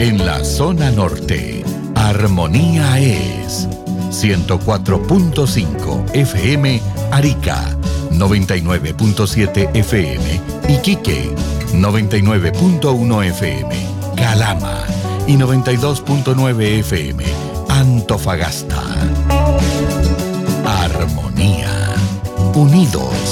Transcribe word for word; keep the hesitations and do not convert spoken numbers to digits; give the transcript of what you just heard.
En la zona norte, Armonía es ciento cuatro punto cinco F M Arica, noventa y nueve punto siete F M Iquique, noventa y nueve punto uno F M Calama y noventa y dos punto nueve F M Antofagasta. Armonía. Unidos